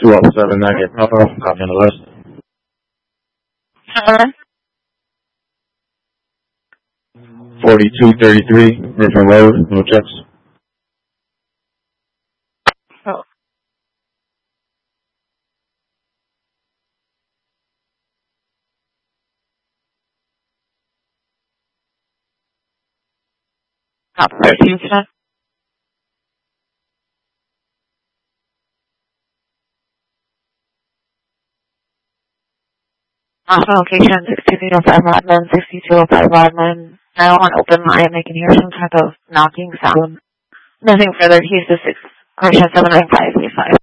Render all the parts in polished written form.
20798 Papa, copy on the list. 4233 Griffin Road, no checks. Oh. Top 13%. Location 6205 Rodman, 6205 Rodman. I don't want open line. I can hear some type of knocking sound. Nothing further. He's the 79535.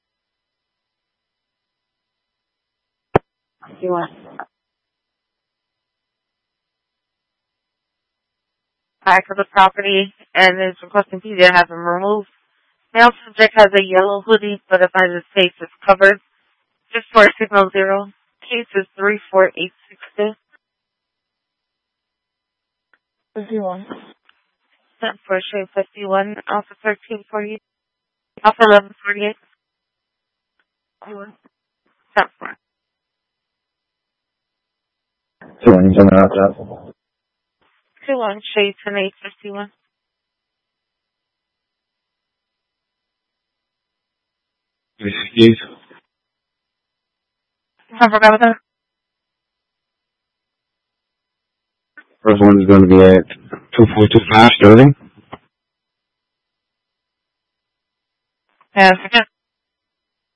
You want? Back to the property and is requesting PJ to have him removed. Male subject has a yellow hoodie, but if his face is covered. Just for signal 0. Case is 34862. 51. Sent for shade 51, Alpha 1348. Alpha 1148. Sent for. 21 outside. 21 shade 10851. Yes. I forgot about that. First one is going to be at 2425 Sterling. Yeah, second.